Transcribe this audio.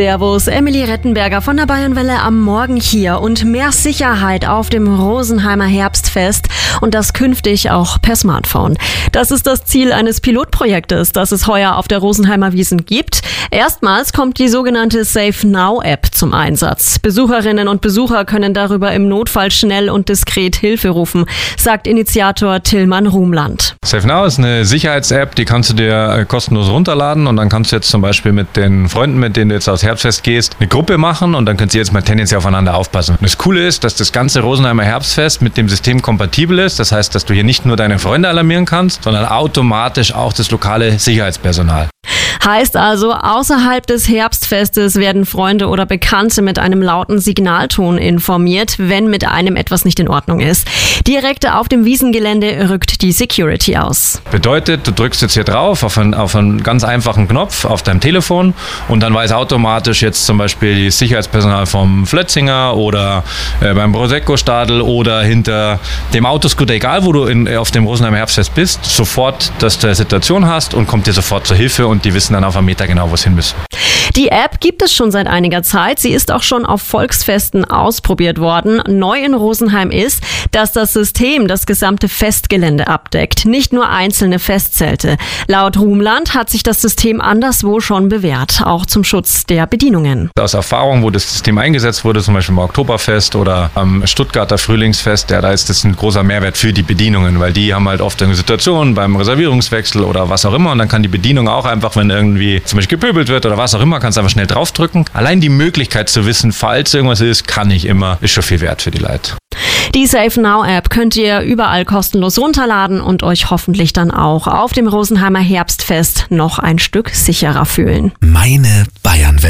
Servus, Emily Rettenberger von der Bayernwelle am Morgen hier und mehr Sicherheit auf dem Rosenheimer Herbstfest und das künftig auch per Smartphone. Das ist das Ziel eines Pilotprojektes, das es heuer auf der Rosenheimer Wiesn gibt. Erstmals kommt die sogenannte Safe Now App zum Einsatz. Besucherinnen und Besucher können darüber im Notfall schnell und diskret Hilfe rufen, sagt Initiator Tillmann Rumland. Safe Now ist eine Sicherheits-App, die kannst du dir kostenlos runterladen und dann kannst du jetzt zum Beispiel mit den Freunden, mit denen du jetzt aufs Herbstfest gehst, eine Gruppe machen und dann könnt ihr jetzt mal tendenziell aufeinander aufpassen. Und das Coole ist, dass das ganze Rosenheimer Herbstfest mit dem System kompatibel ist. Das heißt, dass du hier nicht nur deine Freunde alarmieren kannst, sondern automatisch auch das lokale Sicherheitspersonal. Heißt also, außerhalb des Herbstfestes werden Freunde oder Bekannte mit einem lauten Signalton informiert, wenn mit einem etwas nicht in Ordnung ist. Direkt auf dem Wiesengelände rückt die Security aus. Bedeutet, du drückst jetzt hier drauf auf einen ganz einfachen Knopf auf deinem Telefon und dann weiß automatisch jetzt zum Beispiel das Sicherheitspersonal vom Flötzinger oder beim Prosecco-Stadel oder hinter dem Autoscooter, egal wo du auf dem Rosenheimer Herbstfest bist, sofort, dass du eine Situation hast und kommt dir sofort zur Hilfe und die wissen dann auf einen Meter genau, wo es hin müssen. Die App gibt es schon seit einiger Zeit. Sie ist auch schon auf Volksfesten ausprobiert worden. Neu in Rosenheim ist, dass das System das gesamte Festgelände abdeckt, nicht nur einzelne Festzelte. Laut Rumland hat sich das System anderswo schon bewährt, auch zum Schutz der Bedienungen. Aus Erfahrung, wo das System eingesetzt wurde, zum Beispiel beim Oktoberfest oder am Stuttgarter Frühlingsfest, da ist das ein großer Mehrwert für die Bedienungen, weil die haben halt oft eine Situation beim Reservierungswechsel oder was auch immer und dann kann die Bedienung auch einfach, wenn irgendwie zum Beispiel gepöbelt wird oder was auch immer, kannst du einfach schnell draufdrücken. Allein die Möglichkeit zu wissen, falls irgendwas ist, kann ich immer, ist schon viel wert für die Leute. Die Safe Now App könnt ihr überall kostenlos runterladen und euch hoffentlich dann auch auf dem Rosenheimer Herbstfest noch ein Stück sicherer fühlen. Meine Bayernwelle.